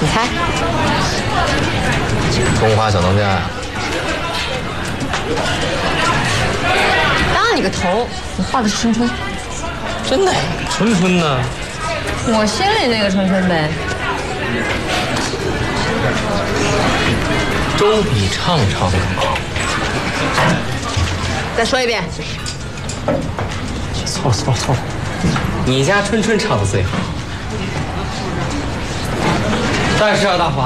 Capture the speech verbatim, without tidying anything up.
你猜？ 中华小当家呀！ 当你个头！你画的是春春。 真的呀？春春呢？ 我心里那个春春呗。 周笔畅唱的好。 再说一遍。 错了错了错了，你家春春唱的最好。但是啊，大华。